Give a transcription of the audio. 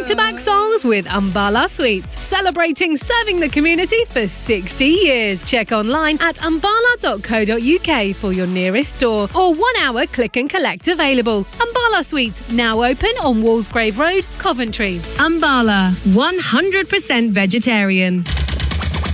back-to-back songs with Umbala Sweets, celebrating serving the community for 60 years. Check online at umbala.co.uk for your nearest store or 1 hour click and collect available. Umbala Sweets, now open on Walsgrave Road, Coventry. Umbala, 100% vegetarian.